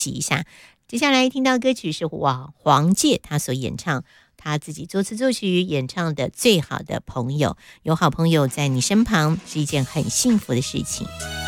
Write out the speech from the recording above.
一下。接下来听到歌曲是黄玠他所演唱，他自己作词作曲演唱的《最好的朋友》。有好朋友在你身旁是一件很幸福的事情。